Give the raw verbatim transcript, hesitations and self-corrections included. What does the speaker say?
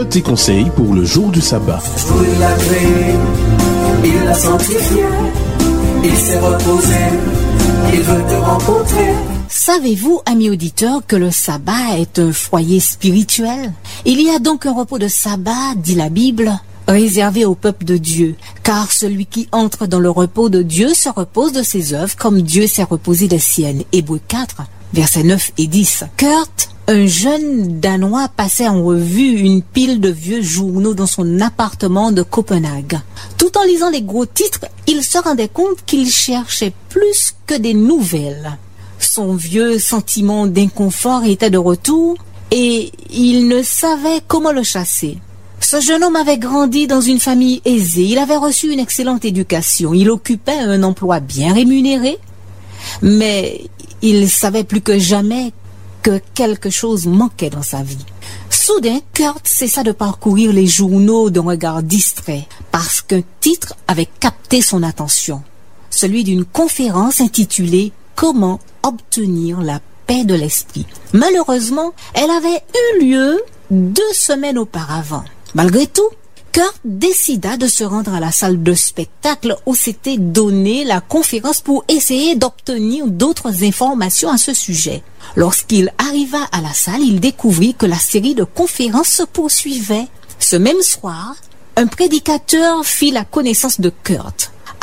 petits conseils pour le jour du sabbat. Il l'a créé, il l'a sanctifié, il s'est reposé, il veut te rencontrer. Savez-vous, amis auditeurs, que le sabbat est un foyer spirituel? Il y a donc un repos de sabbat, dit la Bible, réservé au peuple de Dieu, car celui qui entre dans le repos de Dieu se repose de ses œuvres comme Dieu s'est reposé des siennes. Hébreux quatre, versets neuf et dix. Kurt, un jeune Danois, passait en revue une pile de vieux journaux dans son appartement de Copenhague. Tout en lisant les gros titres, il se rendait compte qu'il cherchait plus que des nouvelles. Son vieux sentiment d'inconfort était de retour et il ne savait comment le chasser. Ce jeune homme avait grandi dans une famille aisée, il avait reçu une excellente éducation, il occupait un emploi bien rémunéré, mais il savait plus que jamais que quelque chose manquait dans sa vie. Soudain, Kurt cessa de parcourir les journaux d'un regard distrait, parce qu'un titre avait capté son attention, celui d'une conférence intitulée « Comment obtenir la paix de l'esprit ». Malheureusement, elle avait eu lieu deux semaines auparavant. Malgré tout, Kurt décida de se rendre à la salle de spectacle où s'était donnée la conférence pour essayer d'obtenir d'autres informations à ce sujet. Lorsqu'il arriva à la salle, il découvrit que la série de conférences se poursuivait. Ce même soir, un prédicateur fit la connaissance de Kurt.